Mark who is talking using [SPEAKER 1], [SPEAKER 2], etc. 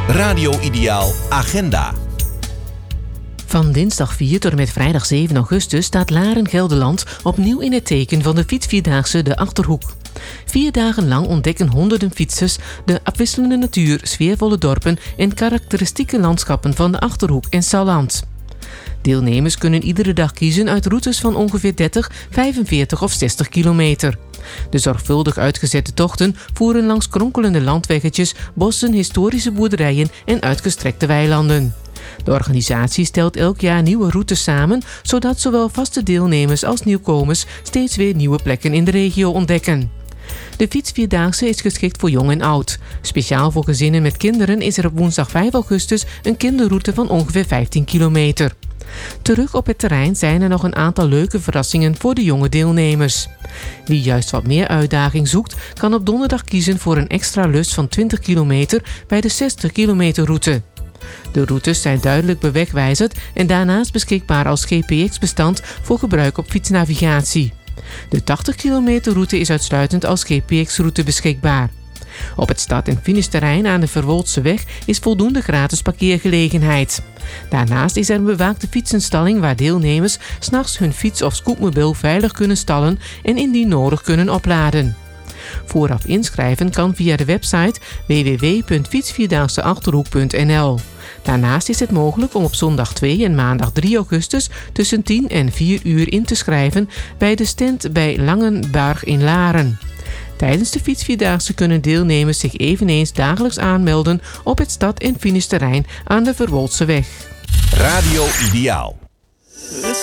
[SPEAKER 1] Radio Ideaal Agenda.
[SPEAKER 2] Van dinsdag 4 tot en met vrijdag 7 augustus staat Laren-Gelderland opnieuw in het teken van de fietsvierdaagse De Achterhoek. 4 dagen lang ontdekken honderden fietsers de afwisselende natuur, sfeervolle dorpen en karakteristieke landschappen van de Achterhoek en Salland. Deelnemers kunnen iedere dag kiezen uit routes van ongeveer 30, 45 of 60 kilometer. De zorgvuldig uitgezette tochten voeren langs kronkelende landweggetjes, bossen, historische boerderijen en uitgestrekte weilanden. De organisatie stelt elk jaar nieuwe routes samen, zodat zowel vaste deelnemers als nieuwkomers steeds weer nieuwe plekken in de regio ontdekken. De fietsvierdaagse is geschikt voor jong en oud. Speciaal voor gezinnen met kinderen is er op woensdag 5 augustus een kinderroute van ongeveer 15 kilometer. Terug op het terrein zijn er nog een aantal leuke verrassingen voor de jonge deelnemers. Wie juist wat meer uitdaging zoekt, kan op donderdag kiezen voor een extra lus van 20 kilometer bij de 60 kilometer route. De routes zijn duidelijk bewegwijzerd en daarnaast beschikbaar als GPX-bestand voor gebruik op fietsnavigatie. De 80 kilometer route is uitsluitend als GPX-route beschikbaar. Op het start- en finishterrein aan de Verwoldseweg is voldoende gratis parkeergelegenheid. Daarnaast is er een bewaakte fietsenstalling waar deelnemers 's nachts hun fiets of scootmobiel veilig kunnen stallen en indien nodig kunnen opladen. Vooraf inschrijven kan via de website www.fietsvierdaagseachterhoek.nl. Daarnaast is het mogelijk om op zondag 2 en maandag 3 augustus tussen 10 en 4 uur in te schrijven bij de stand bij Langenbarg in Laren. Tijdens de fietsvierdaagse kunnen deelnemers zich eveneens dagelijks aanmelden op het start- en finishterrein aan de Verwoldseweg.
[SPEAKER 1] Radio Ideaal.